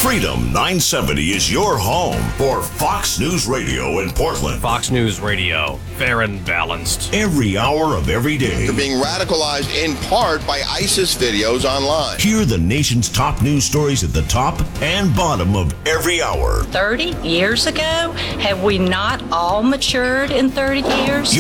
Freedom 970 is your home for Fox News Radio in Portland. Fox News Radio, fair and balanced. Every hour of every day. They're being radicalized in part by ISIS videos online. Hear the nation's top news stories at the top and bottom of every hour. 30 years ago? Have we not all matured in 30 years?